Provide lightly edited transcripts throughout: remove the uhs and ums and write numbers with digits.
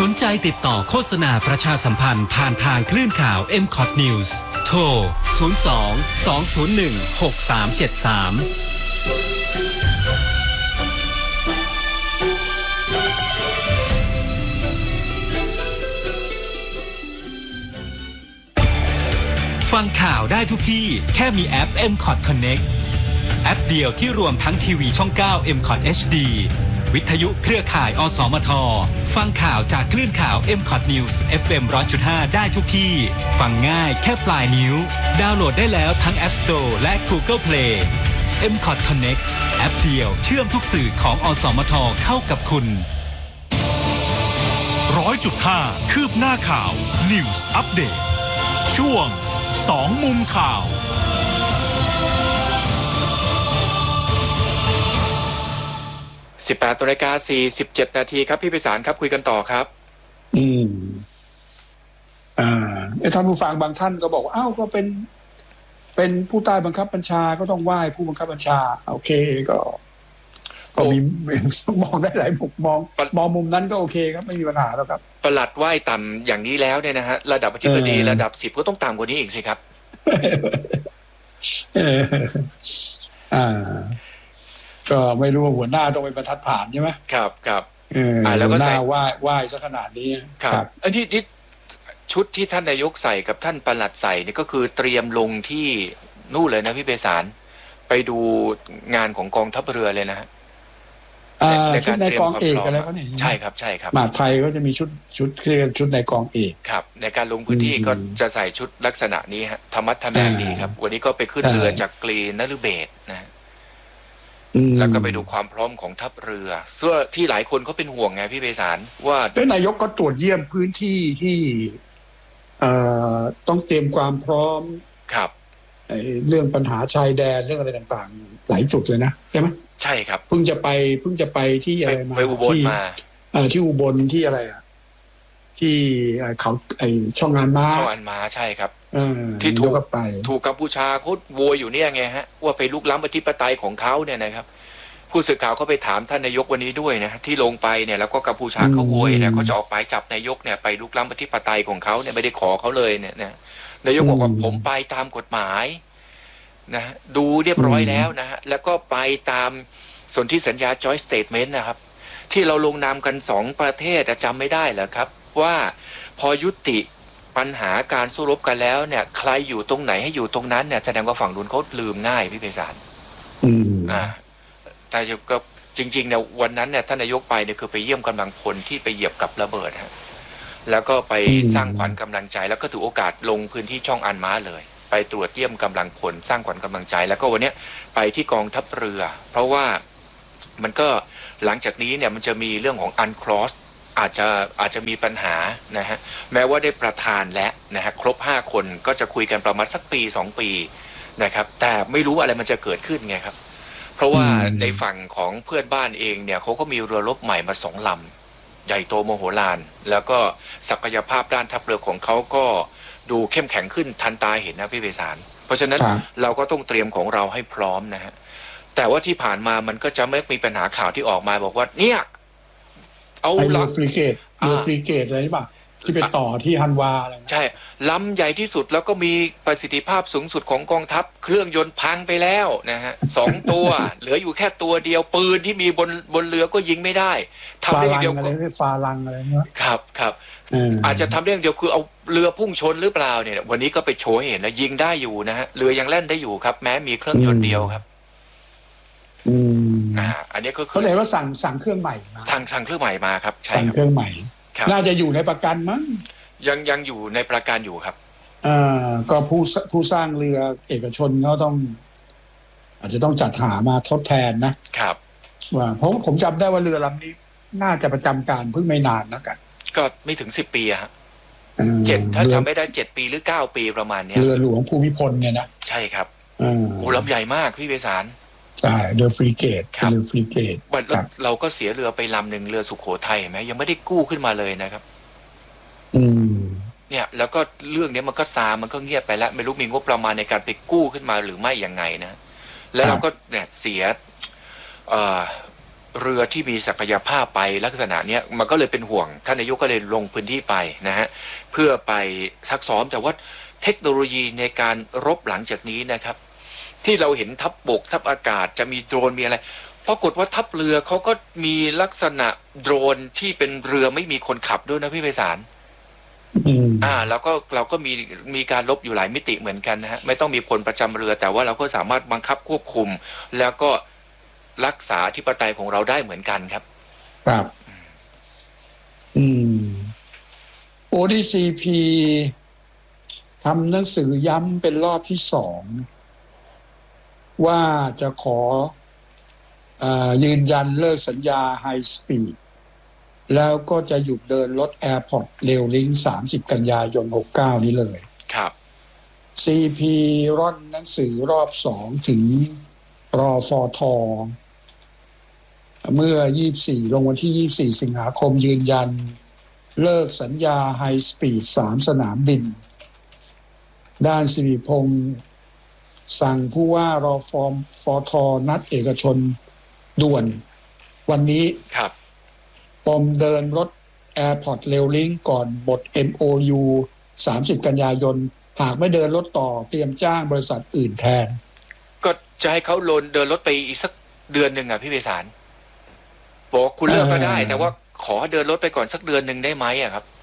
สนใจติดต่อโฆษณาประชาสัมพันธ์ผ่านทางคลื่นข่าว MCOT News โทร 02-201-6373 ฟังข่าวได้ทุกที่แค่มีแอป MCOT Connect แอปเดียวที่รวมทั้งทีวีช่อง 9 MCOT HDวิทยุเครือข่ายอสมทฟังข่าวจากคลื่นข่าว MCOT News FM 100.5 ได้ทุกที่ฟังง่ายแค่ปลายนิ้วดาวน์โหลดได้แล้วทั้ง App Store และ Google Play MCOT Connect แอปเดียวเชื่อมทุกสื่อของอสมทเข้ากับคุณ 100.5 คืบหน้าข่าว News Update ช่วง2มุมข่าว 18:47 น.ครับพี่ไพศาลครับคุยกันต่อครับท่านผู้ฟังบางท่านก็บอกว่าอ้าวก็เป็นผู้ใต้บังคับบัญชาก็ต้องไหว้ผู้บังคับบัญชาโอเคก็มีมองได้หลายมุมมองมุมนั้นก็โอเคครับไม่มีปัญหาแล้วครับประหลัดไหว้ต่ำอย่างนี้แล้วเนี่ยนะฮะระดับอธิบดีระดับ10ก็ต้องต่ำกว่านี้อีกสิครับก็ไม่รู้ว่าหัวหน้าต้องเป็นบรรทัดผ่านใช่ไหมครับแล้วก็ใส่ไหว้ซะขนาดนี้ครับอันนี้ชุดที่ท่านนายกใส่กับท่านปลัดใส่นี่ก็คือเตรียมลงที่นู่นเลยนะพี่ไพศาลไปดูงานของกองทัพเรือเลยนะฮะชุดในกองเอกอะไรก็นี่ใช่ครับมหาไทยก็จะมีชุดเคลียร์ชุดในกองเอกครับในการลงพื้นที่ก็จะใส่ชุดลักษณะนี้ฮะธรรมะทแมงดีครับวันนี้ก็ไปขึ้นเรือจากกรีนฤเบศรนะแล้วก็ไปดูความพร้อมของทัพเรือเสื้อที่หลายคนเขาเป็นห่วงไงพี่ไพศาลว่านายกก็ตรวจเยี่ยมพื้นที่ที่ต้องเตรียมความพร้อมครับเรื่องปัญหาชายแดนเรื่องอะไรต่างๆหลายจุดเลยนะใช่ไหมใช่ครับเพิ่งจะไปที่อะไรมาไปอุบลมาที่อุบลที่อะไรอ่ะที่เขาช่องงานม้าใช่ครับที่ถูกกัมพูชาเขาโวยอยู่เนี่ยไงฮะว่าไปลุกล้ำอธิปไตยของเขาเนี่ยนะครับผู้สื่อข่าวเขาไปถามท่านนายกวันนี้ด้วยนะที่ลงไปเนี่ยแล้วก็กัมพูชาเขาโวยเนี่ยเขาจะออกหมายจับนายกเนี่ยไปลุกล้ำอธิปไตยของเขาเนี่ยไม่ได้ขอเขาเลยเนี่ยนะนายกบอกว่าผมไปตามกฎหมายนะดูเรียบร้อยแล้วนะฮะแล้วก็ไปตามสนธิสัญญา Joint Statement นะครับที่เราลงนามกัน2ประเทศจำไม่ได้เหรอครับว่าพอยุติปัญหาการสู้รบกันแล้วเนี่ยใครอยู่ตรงไหนให้อยู่ตรงนั้นเนี่ยแสดงว่าฝั่งนู้นเขาลืมง่ายพี่ไพศาลแต่ก็จริงๆเนี่ยวันนั้นเนี่ยท่านนายกไปเนี่ยคือไปเยี่ยมกำลังพลที่ไปเหยียบกับระเบิดฮะแล้วก็ไปสร้างขวัญกำลังใจแล้วก็ถือโอกาสลงพื้นที่ช่องอันม้าเลยไปตรวจเยี่ยมกำลังพลสร้างขวัญกำลังใจแล้วก็วันนี้ไปที่กองทัพเรือเพราะว่ามันก็หลังจากนี้เนี่ยมันจะมีเรื่องของอันคลอสอาจจะมีปัญหานะฮะแม้ว่าได้ประธานและนะฮะครบ5คนก็จะคุยกันประมาณสักปี2ปีนะครับแต่ไม่รู้อะไรมันจะเกิดขึ้นไงครับเพราะว่าในฝั่งของเพื่อนบ้านเองเนี่ยเขาก็มีเรือรบใหม่มา2 ลำใหญ่โตมโหฬารแล้วก็ศักยภาพด้านทัพเรือของเขาก็ดูเข้มแข็งขึ้นทันตาเห็นนะพี่ไพศาลเพราะฉะนั้นเราก็ต้องเตรียมของเราให้พร้อมนะฮะแต่ว่าที่ผ่านมามันก็จะไม่มีปัญหาข่าวที่ออกมาบอกว่าเนี่ยเอาเรือฟรีเกตอะไรนี่ป่ะที่เป็นต่อที่ฮันวาอะไรใช่ลำใหญ่ที่สุดแล้วก็มีประสิทธิภาพสูงสุดของกองทัพเครื่องยนต์พังไปแล้วนะฮะ2 ตัวเหลืออยู่แค่ตัวเดียวปืนที่มีบนเรือก็ยิงไม่ได้ทำได้อย่างเดียวก็ฟาลังอะไรเงี้ยครับอาจจะทำได้อย่างเดียวคือเอาเรือพุ่งชนหรือเปล่าเนี่ยวันนี้ก็ไปโชว์ให้เห็นแล้วยิงได้อยู่นะฮะเรือยังแล่นได้อยู่ครับแม้มีเครื่องยนต์เดียวครับอันนี้ก็คือเขาเลยว่าสั่งเครื่องใหม่มาสั่งเครื่องใหม่มาครับสั่งเครื่องใหม่น่าจะอยู่ในประกันมั้งยังอยู่ในประกันอยู่ครับก็ผู้สร้างเรือเอกชนเขาต้องอาจจะต้องจัดหามาทดแทนนะครับว่าเพราะผมจำได้ว่าเรือลำนี้น่าจะประจำการเพิ่งไม่นานนะกันก็ไม่ถึง10 ปีฮะ7ถ้าจำไม่ได้7 ปีหรือ9 ปีประมาณนี้เรือหลวงภูมิพลเนี่ยนะใช่ครับโอ้ลำใหญ่มากพี่ไพศาลใช่เรือฟรีเกตเรือฟรีเกตเราก็เสียเรือไปลำหนึ่งเรือสุโขทัยเห็นไหมยังไม่ได้กู้ขึ้นมาเลยนะครับเนี่ยแล้วก็เรื่องนี้มันก็มันก็เงียบไปแล้วไม่รู้มีงบประมาณในการไปกู้ขึ้นมาหรือไม่ยังไงนะแล้วเราก็เนี่ยเสียเรือที่มีศักยภาพไปลักษณะเนี้ยมันก็เลยเป็นห่วงท่านนายกก็เลยลงพื้นที่ไปนะฮะเพื่อไปซักซ้อมแต่ว่าเทคโนโลยีในการรบหลังจากนี้นะครับที่เราเห็นทัพบกทัพอากาศจะมีโดรนมีอะไรปรากฏว่าทัพเรือเขาก็มีลักษณะโดรนที่เป็นเรือไม่มีคนขับด้วยนะพี่ไพศาลแล้วก็เราก็มีการรบอยู่หลายมิติเหมือนกันนะฮะไม่ต้องมีพลประจำเรือแต่ว่าเราก็สามารถบังคับควบคุมแล้วก็รักษาอธิปไตยของเราได้เหมือนกันครับครับODCP ทำหนังสือย้ำเป็นรอบที่2ว่าจะขอยืนยันเลิกสัญญาไฮสปีดแล้วก็จะหยุดเดินรถ Airport Rail Link 30 กันยายน 69 นี้เลยครับ CP ร่อนหนังสือรอบ2ถึงรอฟทเมื่อ24ลงวันที่24สิงหาคมยืนยันเลิกสัญญาไฮสปีด3สนามบินด้านสิริพงษ์สั่งผู้ว่ารอฟทนัดเอกชนด่วนวันนี้ครับปมเดินรถ Airport Rail Link ก่อนหมด MOU 30 กันยายนหากไม่เดินรถต่อเตรียมจ้างบริษัทอื่นแทนก็จะให้เขาเดินรถไปอีกสักเดือนหนึ่งอ่ะพี่ไพศาลบอกคุณเลิกก็ได้แต่ว่าขอเดินรถไปก่อนสักเดือนหนึ่งได้ไหมอะครับ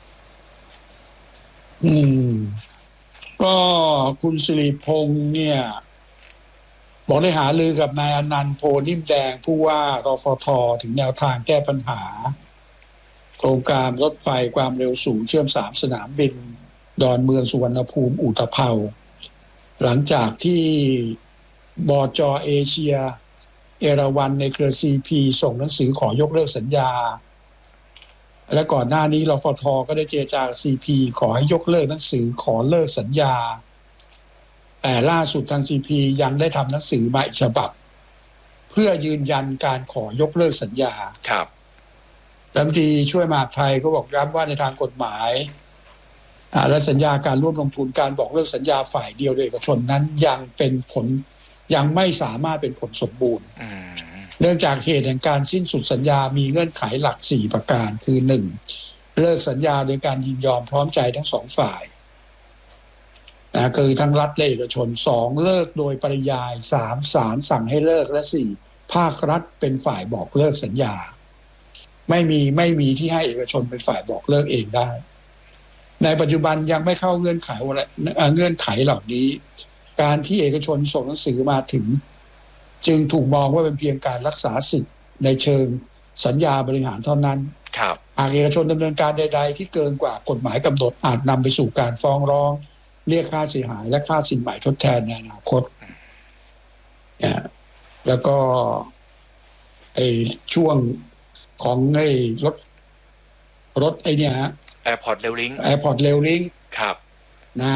ก็คุณสิริพงษ์เนี่ยบอกได้หารือกับนายอนันต์โพนิ่มแดงผู้ว่ารฟท.ถึงแนวทางแก้ปัญหาโครงการรถไฟความเร็วสูงเชื่อม3สนามบินดอนเมืองสุวรรณภูมิอุตภเปาหลังจากที่บจ.เอเชียเอราวัณในเครือ CP ส่งหนังสือขอยกเลิกสัญญาและก่อนหน้านี้รฟท.ก็ได้เจรจากับ CP ขอให้ยกเลิกหนังสือขอเลิกสัญญาแต่ล่าสุดทาง CP ยังได้ทำหนังสือมาอีกฉบับเพื่อยืนยันการขอยกเลิกสัญญาครับรัฐมนตรีช่วยมหาดไทยก็บอกย้ำว่าในทางกฎหมายและสัญญาการร่วมลงทุนการบอกเลิกสัญญาฝ่ายเดียวโดยเอกชนนั้นยังไม่สามารถเป็นผลสมบูรณ์เนื่องจากเหตุแห่งการสิ้นสุดสัญญามีเงื่อนไขหลัก4ประการคือ 1. เลิกสัญญาโดยการยินยอมพร้อมใจทั้ง2ฝ่ายคือทั้งรัฐและเอกชน 2. เลิกโดยปริยาย 3. ศาลสั่งให้เลิกและ 4. ภาครัฐเป็นฝ่ายบอกเลิกสัญญาไม่มีที่ให้เอกชนเป็นฝ่ายบอกเลิกเองได้ในปัจจุบันยังไม่เข้าเงื่อนไขเหล่านี้การที่เอกชนส่งหนังสือมาถึงจึงถูกมองว่าเป็นเพียงการรักษาสิทธิ์ในเชิงสัญญาบริหารเท่านั้นหากเอกชนดำเนินการใดๆที่เกินกว่ากฎหมายกำหนดอาจนำไปสู่การฟ้องร้องเรียกค่าเสียหายและค่าสินใหม่ทดแทนในอนาคตแล้วก็ช่วงของรถเนี่ยฮะ Airport Rail Link Airport Rail Link ครับนะ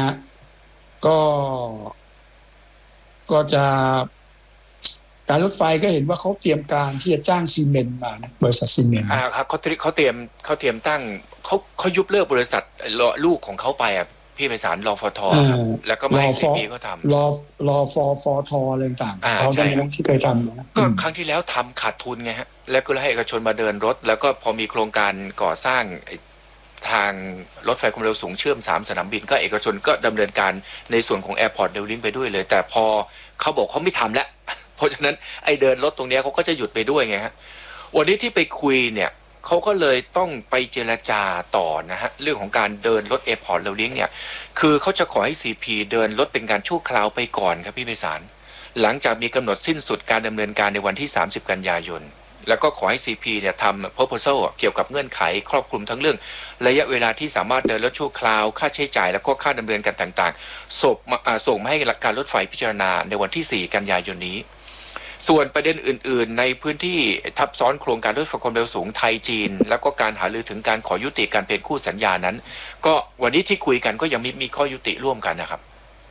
ก็จะการรถไฟก็เห็นว่าเขาเตรียมการที่จะจ้างซีเมนต์มานะบริษัทซีเมนต์ครับเขาเตรียมตั้งเขายุบเลิกบริษัทลูกของเขาไปอ่ะพี่ไพศาลรฟท.ครับแล้วก็ไม่ซีพีก็ทำรอฟท.อะไรต่างๆเขาที่เคยทำก็ครั้งที่แล้วทำขาดทุนไงฮะแล้วก็ให้เอกชนมาเดินรถแล้วก็พอมีโครงการก่อสร้างทางรถไฟความเร็วสูงเชื่อม3สนามบินก็เอกชนก็ดำเนินการในส่วนของ Airport Rail Link ไปด้วยเลยแต่พอเขาบอกเขาไม่ทำแล้วเพราะฉะนั้นไอ้เดินรถตรงนี้เขาก็จะหยุดไปด้วยไงฮะวันนี้ที่ไปคุยเนี่ยเขาก็เลยต้องไปเจรจาต่อนะฮะเรื่องของการเดินรถ Airport Rail Link เนี่ยคือเขาจะขอให้ CP เดินรถเป็นการชั่วคราวไปก่อนครับพี่ไพศาลหลังจากมีกำหนดสิ้นสุดการดำเนินการในวันที่30กันยายนแล้วก็ขอให้ CP เนี่ยทำ proposal เกี่ยวกับเงื่อนไขครอบคลุมทั้งเรื่องระยะเวลาที่สามารถเดินรถชั่วคราวค่าใช้จ่ายแล้วก็ค่าดำเนินการต่างๆส่งมาให้การรถไฟพิจารณาในวันที่4กันยายนนี้ส่วนประเด็นอื่นๆในพื้นที่ทับซ้อนโครงการรถไฟความเร็วสูงไทยจีนแล้วก็การหารือถึงการขอยุติการเป็นคู่สัญญานั้นก็วันนี้ที่คุยกันก็ยังมีข้อยุติร่วมกันนะครับ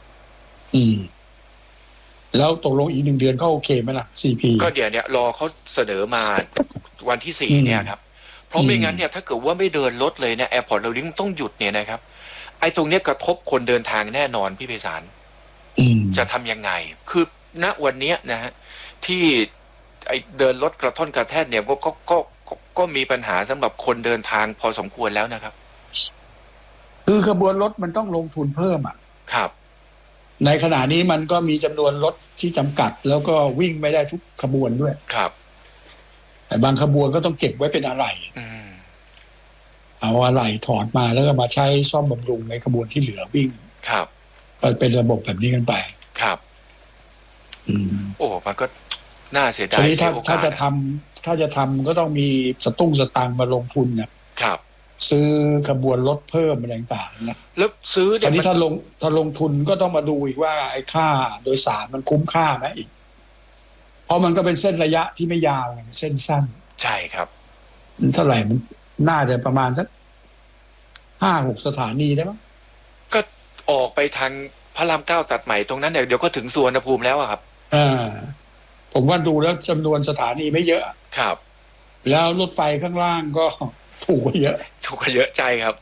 แล้วตกลงอีก1 เดือนเขาโอเคไหมล่ะ CP ก็เดี๋ยวเนี่ยรอเขาเสนอมาวันที่4เนี่ยครับเพราะไม่งั้นเนี่ยถ้าเกิดว่าไม่เดินรถเลยเนี่ย Airport Rail Link ต้องหยุดเนี่ยนะครับไอ้ตรงเนี้ยกระทบคนเดินทางแน่นอนพี่ไพศาลจะทำยังไงคือณวันนี้นะฮะที่ไอ้เดินรถกระท่อนกระแท่นเนี่ยก็มีปัญหาสำหรับคนเดินทางพอสมควรแล้วนะครับคือขบวนรถมันต้องลงทุนเพิ่มอ่ะครับในขณะนี้มันก็มีจำนวนรถที่จำกัดแล้วก็วิ่งไม่ได้ทุกขบวนด้วยครับแต่บางขบวนก็ต้องเก็บไว้เป็นอะไหล่เอาอะไหล่ถอดมาแล้วก็มาใช้ซ่อมบำรุงในขบวนที่เหลือวิ่งครับเป็นระบบแบบนี้กันไปครับโอ้มันก็น่าเสียดายทีนี้ถ้าจะทำก็ต้องมีสตางค์มาลงทุนนะครับซื้อขบวนรถเพิ่มอะไรต่างๆนะแล้วซื้อทีนี้ถ้าลงทุนก็ต้องมาดูอีกว่าไอ้ค่าโดยสารมันคุ้มค่าไหมอีกเพราะมันก็เป็นเส้นระยะที่ไม่ยาวเส้นสั้นใช่ครับเท่าไหร่มันน่าจะประมาณสัก5-6 สถานีได้มั้งก็ออกไปทางพระราม9ตัดใหม่ตรงนั้นเดี๋ยวก็ถึงสุวรรณภูมิแล้วอะครับผมว่าดูแล้วจำนวนสถานีไม่เยอะครับแล้วรถไฟข้างล่างก็ถูกกว่าเยอะใจครับ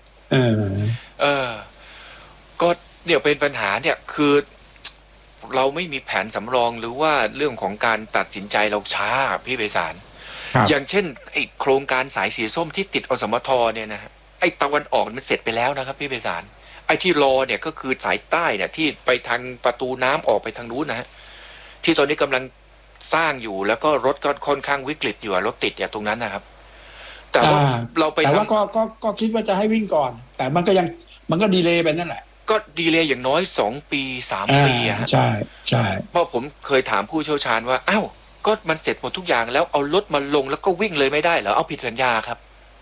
ก็เดี๋ยวเป็นปัญหาเนี่ยคือเราไม่มีแผนสำรองหรือว่าเรื่องของการตัดสินใจเราช้าพี่ไพศาลอย่างเช่นไอ้โครงการสายสีส้มที่ติดอสมทเนี่ยนะไอ้ตะวันออกมันเสร็จไปแล้วนะครับพี่ไพศาลไอ้ที่รอเนี่ยก็คือสายใต้เนี่ยที่ไปทางประตูน้ำออกไปทางนู้นนะฮะที่ตอนนี้กำลังสร้างอยู่แล้วก็รถก็ค่อนข้างวิกฤตอยู่รถติดอย่างตรงนั้นนะครับแต่ว่าเราไปแต่ว่าก็คิดว่าจะให้วิ่งก่อนแต่มันก็ดีเลย์ไปนั่นแหละก็ดีเลย์อย่างน้อย2 ปี3 ปีอะฮะใช่เพราะผมเคยถามผู้เชี่ยวชาญว่าอ้าวก็มันเสร็จหมดทุกอย่างแล้วเอารถมาลงแล้วก็วิ่งเลยไม่ได้เหรอเอาผิดสัญญาครับ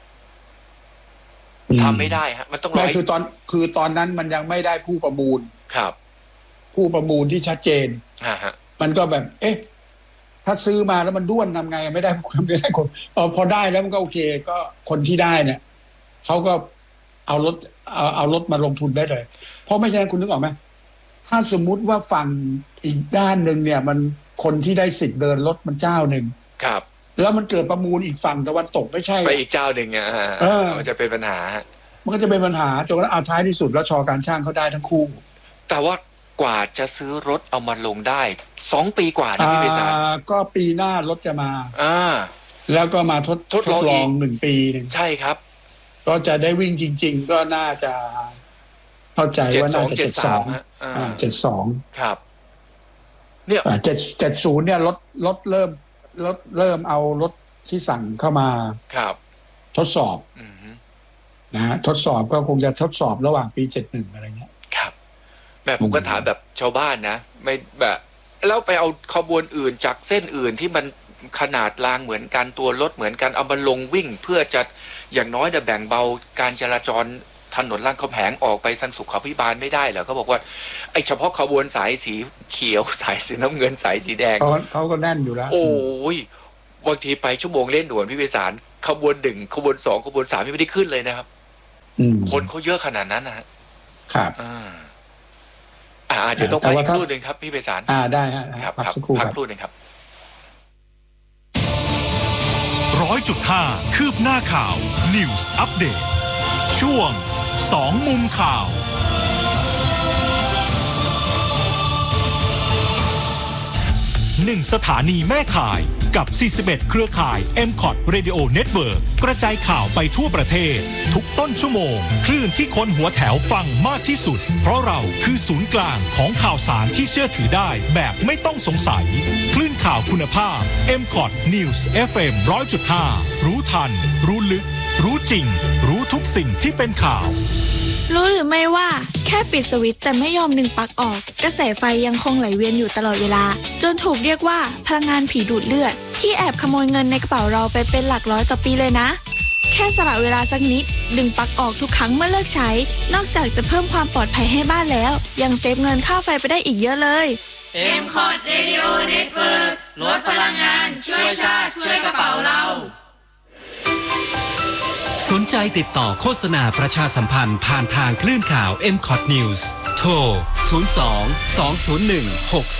ทำไม่ได้ฮะมันต้องรอคือตอนนั้นมันยังไม่ได้ผู้ประมูลครับผู้ประมูลที่ชัดเจนมันก็แบบถ้าซื้อมาแล้วมันด้วนทำไงไม่ได้คนพอได้แล้วมันก็โอเคก็คนที่ได้เนี่ยเขาก็เอารถมาลงทุนได้เลยเพราะไม่ใช่คุณนึกออกไหมถ้าสมมุติว่าฝั่งอีกด้านหนึ่งเนี่ยมันคนที่ได้สิทธิ์เดินรถมันเจ้าหนึ่งครับแล้วมันเกิดประมูลอีกฝั่งตะวันตกไม่ใช่ไปอีกเจ้าหนึ่งมันจะเป็นปัญหามันก็จะเป็นปัญหาจนกระทั่งท้ายที่สุดแล้วชอการช่างเขาได้ทั้งคู่แต่ว่ากว่าจะซื้อรถเอามาลงได้2 ปีกว่านะพี่พิศาลก็ปีหน้ารถจะมาแล้วก็มาทดลอง1 ปีใช่ครับก็จะได้วิ่งจริงๆก็น่าจะเข้าใจว่าน่าจะ72 ครับเนี่ย 70เนี่ยรถเริ่มเอารถที่สั่งเข้ามาครับทดสอบนะทดสอบก็คงจะทดสอบระหว่างปี71อะไรเงี้ยครับแม่ผมก็ถามแบบชาวบ้านนะไม่แบบแล้วไปเอาขบวนอื่นจากเส้นอื่นที่มันขนาดรางเหมือนกันตัวรถเหมือนกันเอามาลงวิ่งเพื่อจะอย่างน้อยแบ่งเบาการจราจรถนนรามคำแหงออกไปทางสุขาภิบาลไม่ได้เหรอเขาบอกว่าไอ้เฉพาะขบวนสายสีเขียวสายสีน้ำเงินสายสีแดงเขาก็แน่นอยู่แล้วโอ้ยบางทีไปชั่วโมงเล่นด่วนพี่ไพศาลขบวน1ขบวน2ขบวน3ไม่ได้ขึ้นเลยนะครับคนเขาเยอะขนาดนั้นนะครับเดี๋ยวต้องพักอีกครู่หนึ่งครับพี่ไพศาลได้ฮะพักครู่หนึ่งครับ 100.5 คืบหน้าข่าว News Update ช่วง2 มุมข่าว1 สถานีแม่ข่ายกับ41เครือข่าย MCOT Radio Network กระจายข่าวไปทั่วประเทศทุกต้นชั่วโมงคลื่นที่คนหัวแถวฟังมากที่สุดเพราะเราคือศูนย์กลางของข่าวสารที่เชื่อถือได้แบบไม่ต้องสงสัยคลื่นข่าวคุณภาพ MCOT News FM 100.5 รู้ทันรู้ลึกรู้จริงรู้ทุกสิ่งที่เป็นข่าวรู้หรือไม่ว่าแค่ปิดสวิตช์แต่ไม่ยอมดึงปลั๊กออกกระแสไฟยังคงไหลเวียนอยู่ตลอดเวลาจนถูกเรียกว่าพลังงานผีดูดเลือดที่แอบขโมยเงินในกระเป๋าเราไปเป็นหลักร้อยต่อปีเลยนะแค่สละเวลาสักนิดดึงปลั๊กออกทุกครั้งเมื่อเลิกใช้นอกจากจะเพิ่มความปลอดภัยให้บ้านแล้วยังเซฟเงินค่าไฟไปได้อีกเยอะเลย MCOT Radio Network ลดพลังงานช่วยชาติช่วยกระเป๋าเราสนใจติดต่อโฆษณาประชาสัมพันธ์ผ่านทางคลื่นข่าว MCOT News โทร 02 201 6